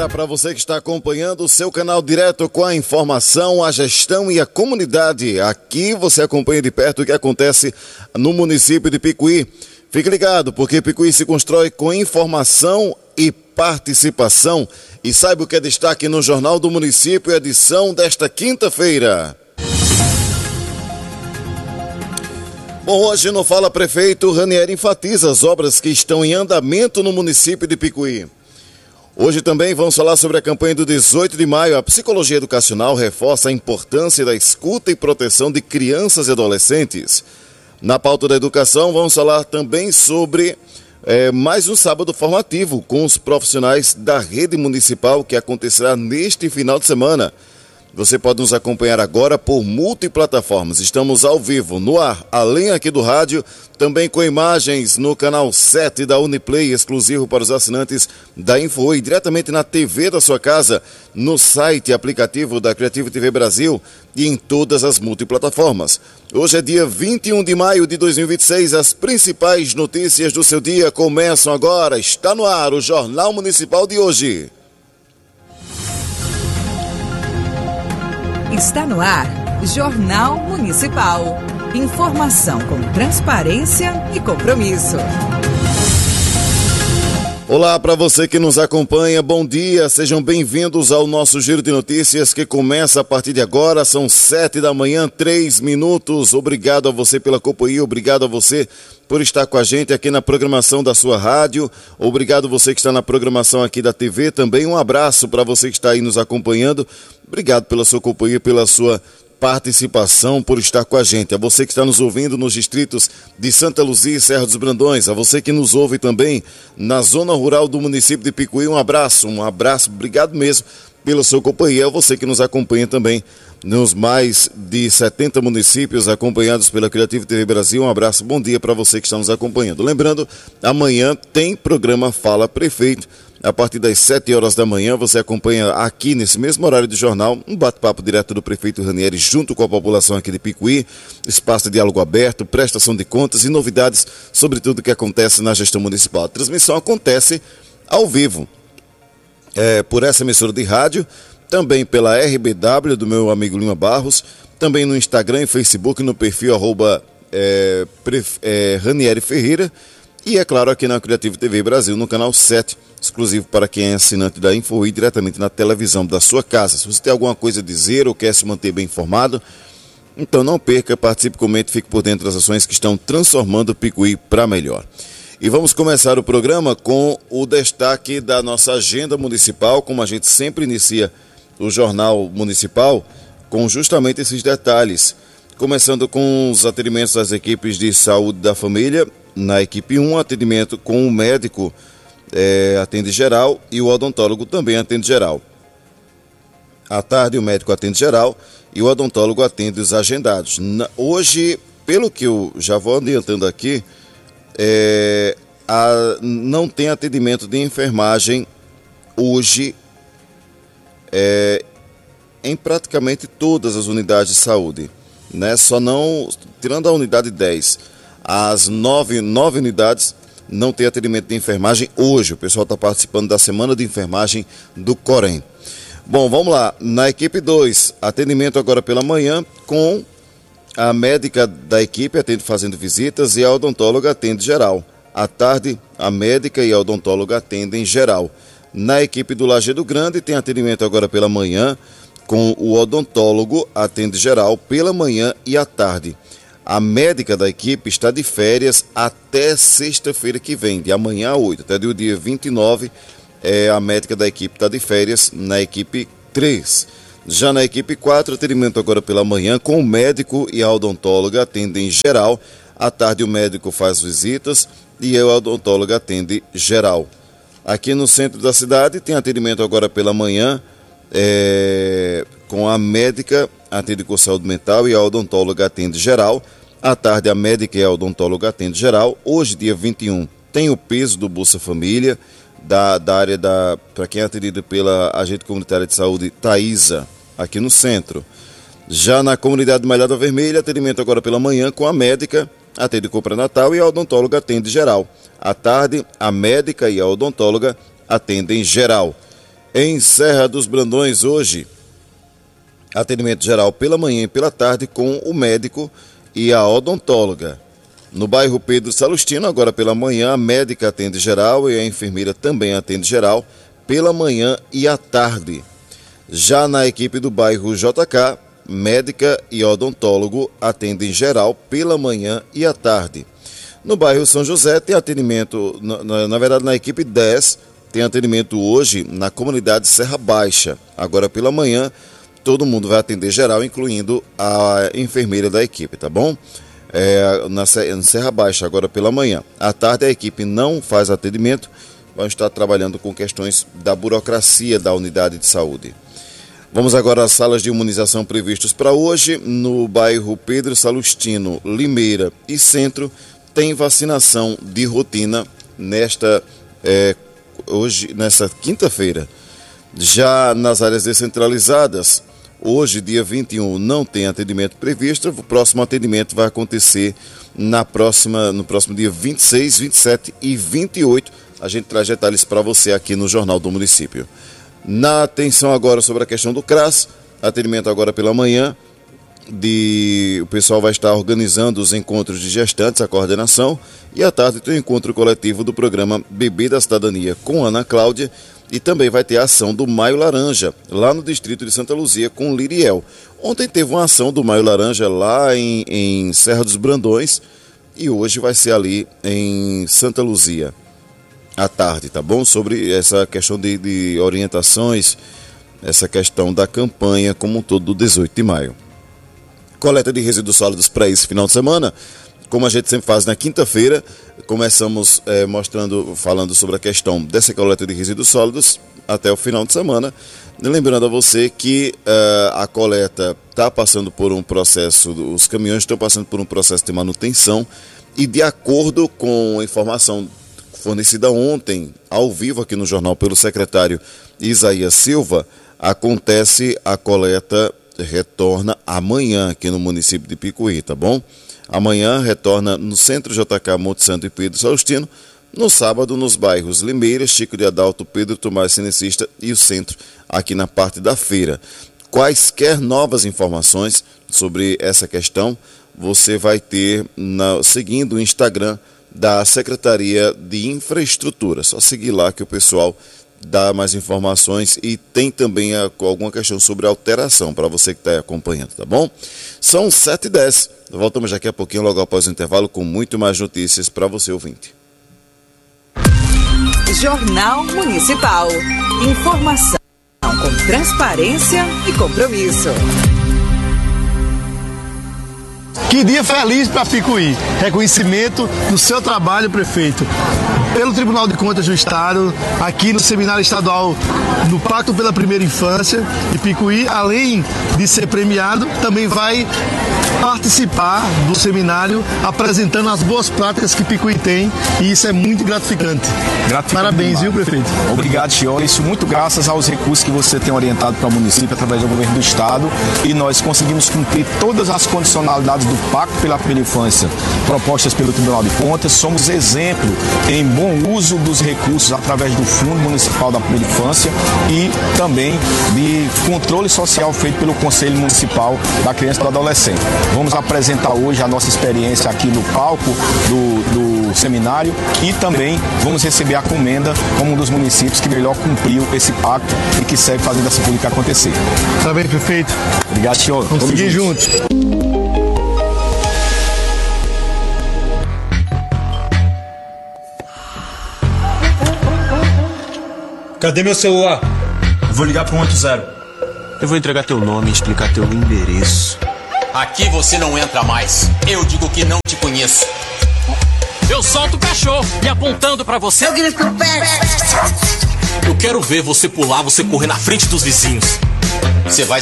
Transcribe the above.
Agora, para você que está acompanhando o seu canal direto com a informação, a gestão e a comunidade, aqui você acompanha de perto o que acontece no município de Picuí. Fique ligado, porque Picuí se constrói com informação e participação. E saiba o que é destaque no Jornal do Município, edição desta quinta-feira. Bom, hoje no Fala Prefeito, Ranieri enfatiza as obras que estão em andamento no município de Picuí. Hoje também vamos falar sobre a campanha do 18 de maio. A psicologia educacional reforça a importância da escuta e proteção de crianças e adolescentes. Na pauta da educação, vamos falar também sobre mais um sábado formativo com os profissionais da rede municipal que acontecerá neste final de semana. Você pode nos acompanhar agora por multiplataformas. Estamos ao vivo, no ar, além aqui do rádio, também com imagens no canal 7 da Uniplay, exclusivo para os assinantes da Info e diretamente na TV da sua casa, no site e aplicativo da Creativo TV Brasil e em todas as multiplataformas. Hoje é dia 21 de maio de 2026, as principais notícias do seu dia começam agora. Está no ar o Jornal Municipal de hoje. Está no ar, Jornal Municipal. Informação com transparência e compromisso. Olá para você que nos acompanha, bom dia, sejam bem-vindos ao nosso Giro de Notícias que começa a partir de agora, são 7 da manhã, 3 minutos. Obrigado a você pela companhia, obrigado a você por estar com a gente aqui na programação da sua rádio, obrigado você que está na programação aqui da TV também, um abraço para você que está aí nos acompanhando, obrigado pela sua companhia, pela sua participação, por estar com a gente, a você que está nos ouvindo nos distritos de Santa Luzia e Serra dos Brandões, a você que nos ouve também na zona rural do município de Picuí, um abraço, obrigado mesmo pela sua companhia, a você que nos acompanha também nos mais de 70 municípios acompanhados pela Creativo TV Brasil, um abraço, bom dia para você que está nos acompanhando. Lembrando, amanhã tem programa Fala Prefeito, a partir das 7 horas da manhã você acompanha aqui nesse mesmo horário do jornal, um bate-papo direto do prefeito Ranieri junto com a população aqui de Picuí, espaço de diálogo aberto, prestação de contas e novidades sobre tudo o que acontece na gestão municipal. A transmissão acontece ao vivo, por essa emissora de rádio, também pela RBW do meu amigo Lima Barros, também no Instagram e Facebook, no perfil Ranieri Ferreira, e é claro aqui na Creativo TV Brasil, no canal 7, exclusivo para quem é assinante da Info e diretamente na televisão da sua casa. Se você tem alguma coisa a dizer ou quer se manter bem informado, então não perca, participe, comente, fique por dentro das ações que estão transformando o Picuí para melhor. E vamos começar o programa com o destaque da nossa agenda municipal, como a gente sempre inicia o Jornal Municipal, com justamente esses detalhes. Começando com os atendimentos das equipes de saúde da família. Na equipe 1, atendimento com o médico atende geral e o odontólogo também atende geral. À tarde, o médico atende geral e o odontólogo atende os agendados. Hoje, pelo que eu já vou adiantando aqui, não tem atendimento de enfermagem hoje em praticamente todas as unidades de saúde, né? Só não, tirando a unidade 10, as 9 unidades não tem atendimento de enfermagem hoje. O pessoal está participando da semana de enfermagem do Corém. Bom, vamos lá. Na equipe 2, atendimento agora pela manhã com a médica da equipe atende fazendo visitas e a odontóloga atende geral. À tarde, a médica e a odontóloga atendem geral. Na equipe do Lajeado Grande tem atendimento agora pela manhã com o odontólogo atende geral pela manhã e à tarde. A médica da equipe está de férias até sexta-feira que vem, de amanhã a 8, até o dia 29, a médica da equipe está de férias na equipe 3. Já na equipe 4, atendimento agora pela manhã com o médico e a odontóloga atendem geral. À tarde o médico faz visitas e a odontóloga atende geral. Aqui no centro da cidade tem atendimento agora pela manhã com a médica atende com saúde mental e a odontóloga atende geral. À tarde a médica e a odontóloga atende geral. Hoje, dia 21, tem o peso do Bolsa Família, da área para quem é atendido pela agente comunitária de saúde Thaisa, aqui no centro. Já na comunidade Malhada Vermelha, atendimento agora pela manhã com a médica, atende compra natal e a odontóloga atende geral. À tarde, a médica e a odontóloga atendem geral. Em Serra dos Brandões, hoje, atendimento geral pela manhã e pela tarde com o médico e a odontóloga. No bairro Pedro Salustino, agora pela manhã, a médica atende geral e a enfermeira também atende geral pela manhã e à tarde. Já na equipe do bairro JK, médica e odontólogo atendem geral pela manhã e à tarde. No bairro São José tem atendimento, na verdade na equipe 10, tem atendimento hoje na comunidade Serra Baixa. Agora pela manhã, todo mundo vai atender geral, incluindo a enfermeira da equipe, tá bom? Na Serra Baixa, agora pela manhã. À tarde a equipe não faz atendimento, vai estar trabalhando com questões da burocracia da unidade de saúde. Vamos agora às salas de imunização previstas para hoje. No bairro Pedro Salustino, Limeira e Centro, tem vacinação de rotina nesta quinta-feira. Já nas áreas descentralizadas, hoje, dia 21, não tem atendimento previsto. O próximo atendimento vai acontecer no próximo dia 26, 27 e 28. A gente traz detalhes para você aqui no Jornal do Município. Na atenção agora sobre a questão do CRAS, atendimento agora pela manhã. O pessoal vai estar organizando os encontros de gestantes, a coordenação, e à tarde tem o encontro coletivo do programa Bebê da Cidadania com Ana Cláudia, e também vai ter a ação do Maio Laranja, lá no distrito de Santa Luzia, com Liriel. Ontem teve uma ação do Maio Laranja lá em Serra dos Brandões, e hoje vai ser ali em Santa Luzia, à tarde, tá bom? Sobre essa questão de orientações, essa questão da campanha como um todo do 18 de maio. Coleta de resíduos sólidos para esse final de semana, como a gente sempre faz na quinta-feira, começamos falando sobre a questão dessa coleta de resíduos sólidos até o final de semana. Lembrando a você que a coleta está passando por um processo, os caminhões estão passando por um processo de manutenção, e de acordo com a informação fornecida ontem, ao vivo aqui no jornal pelo secretário Isaías Silva, acontece a coleta, retorna amanhã aqui no município de Picuí, tá bom? Amanhã retorna no Centro JK Monte Santo e Pedro Salustino, no sábado nos bairros Limeira, Chico de Adalto, Pedro Tomás Cinecista e o Centro, aqui na parte da feira. Quaisquer novas informações sobre essa questão, você vai ter seguindo o Instagram da Secretaria de Infraestrutura. Só seguir lá que o pessoal dá mais informações, e tem também alguma questão sobre alteração para você que está acompanhando, tá bom? São 7h10, voltamos daqui a pouquinho, logo após o intervalo, com muito mais notícias para você, ouvinte. Jornal Municipal. Informação com transparência e compromisso. Que dia feliz para Picuí. Reconhecimento do seu trabalho, prefeito, pelo Tribunal de Contas do Estado, aqui no Seminário Estadual do Pacto pela Primeira Infância. E Picuí, além de ser premiado, também vai participar do seminário apresentando as boas práticas que Picuí tem, e isso é muito gratificante. Parabéns, viu, prefeito? Obrigado, senhor. Isso muito graças aos recursos que você tem orientado para o município através do governo do Estado, e nós conseguimos cumprir todas as condicionalidades do Pacto pela Primeira Infância propostas pelo Tribunal de Contas. Somos exemplo em bom uso dos recursos através do Fundo Municipal da Primeira Infância e também de controle social feito pelo Conselho Municipal da Criança e do Adolescente. Vamos apresentar hoje a nossa experiência aqui no palco do seminário, e também vamos receber a Comenda como um dos municípios que melhor cumpriu esse pacto e que segue fazendo essa política acontecer. Parabéns, prefeito. Obrigado, senhor. Vamos seguir juntos. Cadê meu celular? Vou ligar pro 180. Eu vou entregar teu nome e explicar teu endereço. Aqui você não entra mais. Eu digo que não te conheço. Eu solto o cachorro e apontando pra você. Eu grito com o pé. Eu quero ver você pular, você correr na frente dos vizinhos. Você vai